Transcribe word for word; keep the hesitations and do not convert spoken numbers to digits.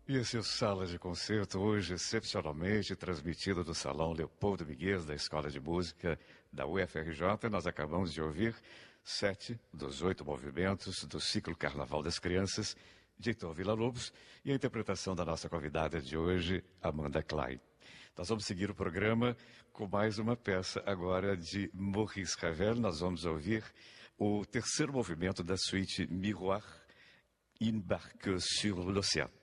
E esse é o Sala de Concerto, hoje excepcionalmente transmitido do Salão Leopoldo Miguel, da Escola de Música da U F R J. Nós acabamos de ouvir sete dos oito movimentos do ciclo Carnaval das Crianças, de Heitor Villa-Lobos, e a interpretação da nossa convidada de hoje, Amanda Klein. Nós vamos seguir o programa com mais uma peça agora de Maurice Ravel. Nós vamos ouvir o terceiro movimento da suíte Miroir, Embarque sur l'Océan.